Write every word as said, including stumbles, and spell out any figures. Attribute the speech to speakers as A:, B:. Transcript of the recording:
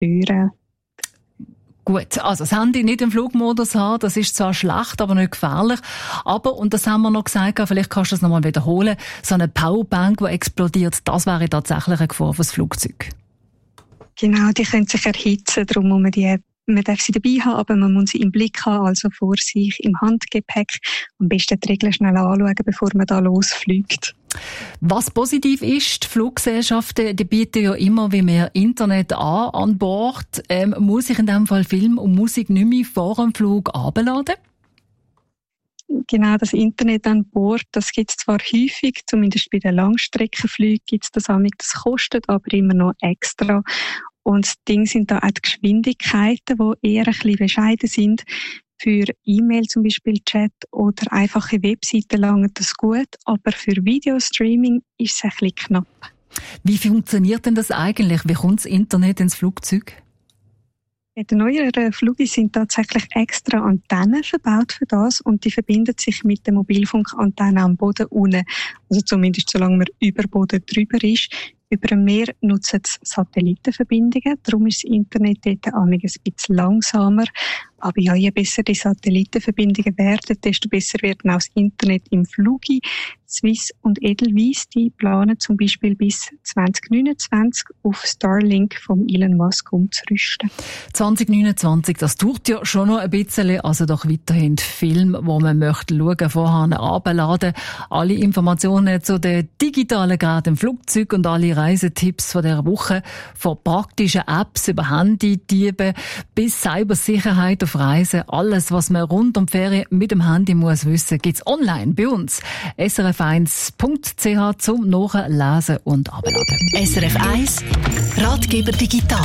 A: stören.
B: Gut, also das Handy nicht im Flugmodus haben, das ist zwar schlecht, aber nicht gefährlich. Aber, und das haben wir noch gesagt, vielleicht kannst du das nochmal wiederholen, so eine Powerbank, die explodiert, das wäre tatsächlich eine Gefahr für das Flugzeug.
A: Genau, die können sich erhitzen, darum muss man die Man darf sie dabei haben, aber man muss sie im Blick haben, also vor sich im Handgepäck. Am besten die Regeln schnell anschauen, bevor man da losfliegt.
B: Was positiv ist, die Fluggesellschaften, die bieten ja immer wie mehr Internet an, an Bord. Ähm, muss ich in dem Fall Film und Musik nicht mehr vor dem Flug abladen?
A: Genau, das Internet an Bord, das gibt es zwar häufig, zumindest bei den Langstreckenflügen gibt es das auch nicht, das kostet aber immer noch extra. Und das Ding sind da auch die Geschwindigkeiten, die eher ein bisschen bescheiden sind. Für E-Mail zum Beispiel, Chat oder einfache Webseiten langt das gut, aber für Videostreaming ist es ein bisschen knapp.
B: Wie funktioniert denn das eigentlich? Wie kommt das Internet ins Flugzeug?
A: In den neueren Flügen sind tatsächlich extra Antennen verbaut für das und die verbinden sich mit der Mobilfunkantenne am Boden unten. Also zumindest solange man über Boden drüber ist. Über dem Meer nutzen sie Satellitenverbindungen, darum ist das Internet dort ein bisschen langsamer. Aber ja, je besser die Satellitenverbindungen werden, desto besser wird auch das Internet im Flug. Swiss und Edelweiss, die planen zum Beispiel bis zwanzig neunundzwanzig auf Starlink vom Elon Musk umzurüsten.
B: zwanzig neunundzwanzig, das dauert ja schon noch ein bisschen, also doch weiterhin die Filme, wo man möchte schauen, vorher abladen. Alle Informationen zu den digitalen Geräten im Flugzeug und alle Reisetipps von dieser Woche, von praktischen Apps über Handydiebe bis Cybersicherheit auf Reisen. Alles, was man rund um die Ferien mit dem Handy muss wissen, gibt's online bei uns. S R F eins Punkt C H zum Nachlesen und Abladen.
C: S R F eins Ratgeber digital.